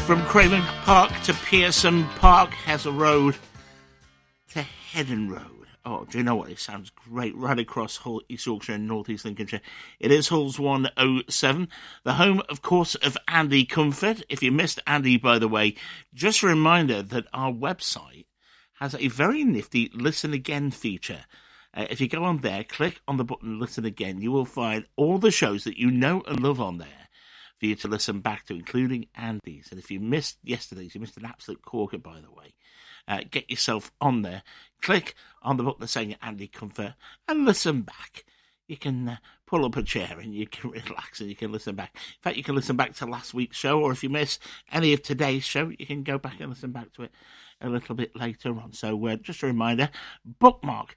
From Craven Park to Pearson Park, Hessel Road to Heading Road. Oh, do you know what? It sounds great right across Hull, East Yorkshire and North East Lincolnshire. It is Hull's 107, the home, of course, of Andy Comfort. If you missed Andy, by the way, just a reminder that our website has a very nifty Listen Again feature. If you go on there, click on the button Listen Again, you will find all the shows that you know and love on there for you to listen back to, including Andy's. And if you missed yesterday's, you missed an absolute corker, by the way. Get yourself on there, click on the button saying Andy Comfort, and listen back. You can pull up a chair and you can relax and you can listen back. In fact, you can listen back to last week's show, or if you miss any of today's show, you can go back and listen back to it a little bit later on. So just a reminder, bookmark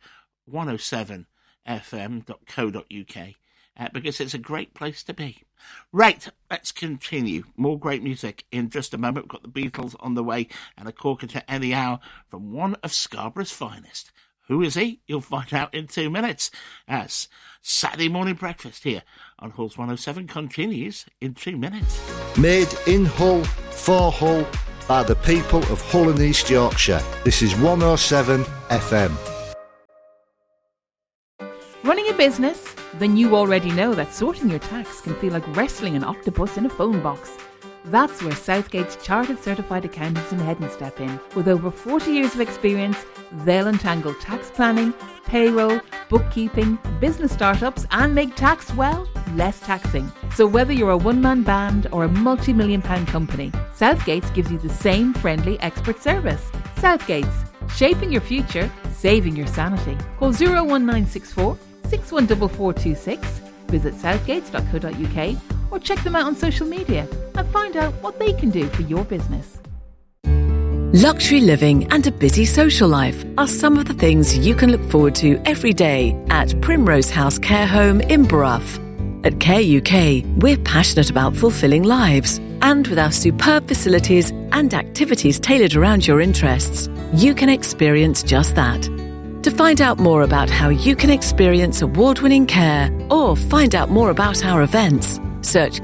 107fm.co.uk. Because it's a great place to be. Right, let's continue. More great music in just a moment. We've got the Beatles on the way and a corker to any hour from one of Scarborough's finest. Who is he? You'll find out in 2 minutes. As Saturday morning breakfast here on Hull's 107 continues in 2 minutes. Made in Hull, for Hull, by the people of Hull and East Yorkshire. This is 107 FM. Running a business? Then you already know that sorting your tax can feel like wrestling an octopus in a phone box. That's where Southgate's Chartered Certified Accountants in Heading step in. With over 40 years of experience, they'll untangle tax planning, payroll, bookkeeping, business startups and make tax, well, less taxing. So whether you're a one-man band or a multi-million pound company, Southgate's gives you the same friendly expert service. Southgate's, shaping your future, saving your sanity. Call 01964 614426, visit southgates.co.uk or check them out on social media and find out what they can do for your business. Luxury living and a busy social life are some of the things you can look forward to every day at Primrose House Care Home in Brough. At Care UK, we're passionate about fulfilling lives, and with our superb facilities and activities tailored around your interests, you can experience just that. To find out more about how you can experience award-winning care or find out more about our events, search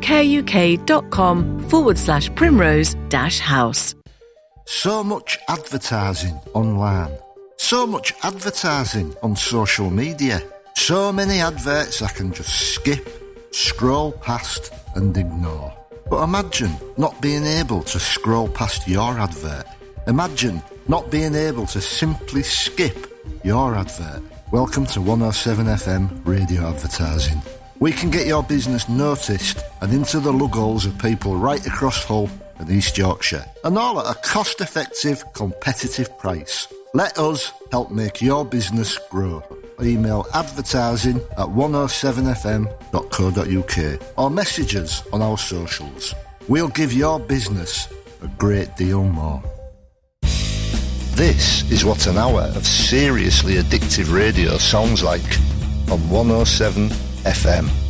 careuk.com/primrose-house. So much advertising online. So much advertising on social media. So many adverts I can just skip, scroll past and ignore. But imagine not being able to scroll past your advert. Imagine not being able to simply skip your advert. Welcome to 107 FM radio advertising. We can get your business noticed and into the lugholes of people right across Hull and East Yorkshire, and all at a cost-effective, competitive price. Let us help make your business grow. Email advertising@107fm.co.uk or message us on our socials. We'll give your business a great deal more. This is what an hour of seriously addictive radio sounds like on 107 FM.